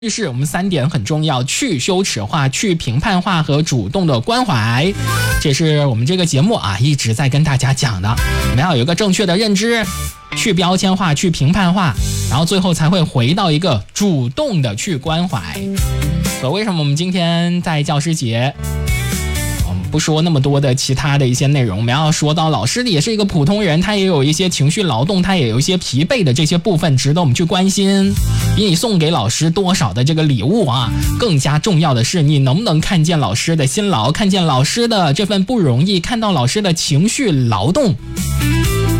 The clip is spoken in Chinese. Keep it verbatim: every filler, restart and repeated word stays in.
于是我们三点很重要：去羞耻化、去评判化和主动的关怀。这是我们这个节目啊一直在跟大家讲的，我们要有一个正确的认知，去标签化、去评判化，然后最后才会回到一个主动的去关怀。所以为什么我们今天在教师节不说那么多的其他的一些内容，我们要说到老师也是一个普通人，他也有一些情绪劳动，他也有一些疲惫的这些部分值得我们去关心。比你送给老师多少的这个礼物啊，更加重要的是你能不能看见老师的辛劳，看见老师的这份不容易，看到老师的情绪劳动。